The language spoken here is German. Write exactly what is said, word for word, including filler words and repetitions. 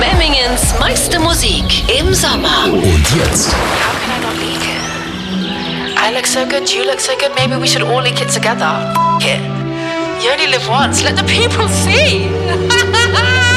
Memmingens meiste Musik im Sommer. Und jetzt How can I not leak it? I look so good, you look so good, maybe we should all leak it together. F- it. You only live once, let the people see!